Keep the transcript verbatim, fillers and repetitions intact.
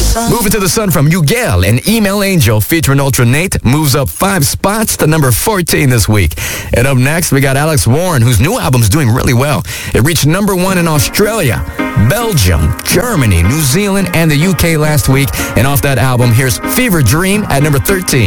Moving to the Sun from Miguel and Email Angel featuring Ultra Nate moves up five spots to number fourteen this week. And up next, we got Alex Warren, whose new album's doing really well. It reached number one in Australia, Belgium, Germany, New Zealand, and the U K last week. And off that album, here's Fever Dream at number thirteen.